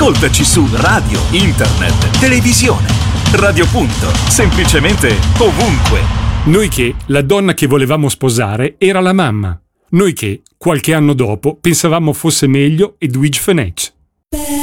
Ascoltaci su radio, internet, televisione. Radio Punto, semplicemente ovunque. Noi che la donna che volevamo sposare era la mamma. Noi che, qualche anno dopo, pensavamo fosse meglio Edwige Fenech.